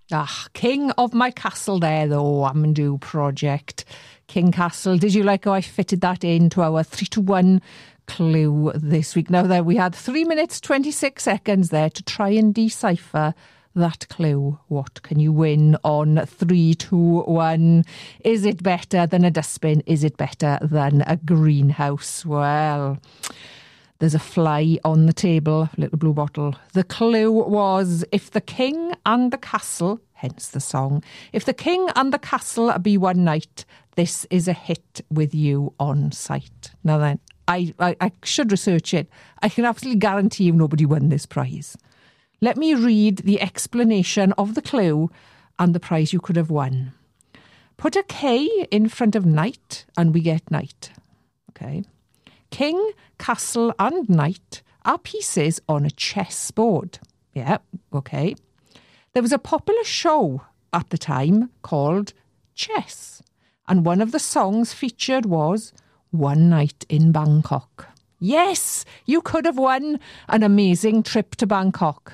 King of My Castle there, though, Amandu Project. King Castle. Did you like how I fitted that into our 3 to 1 clue this week? Now, there we had 3 minutes, 26 seconds there to try and decipher that clue. What can you win on 3, 2, 1? Is it better than a dustbin? Is it better than a greenhouse? Well, there's a fly on the table, little blue bottle. The clue was, if the king and the castle, hence the song, if the king and the castle be one night, this is a hit with you on sight. Now then, I should research it. I can absolutely guarantee you nobody won this prize. Let me read the explanation of the clue and the prize you could have won. Put a K in front of knight and we get knight. Okay. King, castle and knight are pieces on a chessboard. Yeah, okay. There was a popular show at the time called Chess, and one of the songs featured was One Night in Bangkok. Yes, you could have won an amazing trip to Bangkok.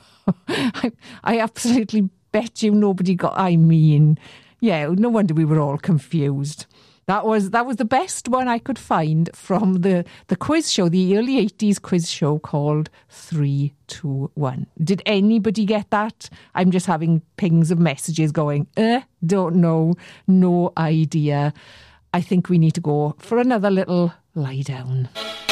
I absolutely bet you nobody got, yeah, no wonder we were all confused. That was the best one I could find from the quiz show, the early 80s quiz show called 3, 2, 1. Did anybody get that? I'm just having pings of messages going, don't know, no idea. I think we need to go for another little lie down.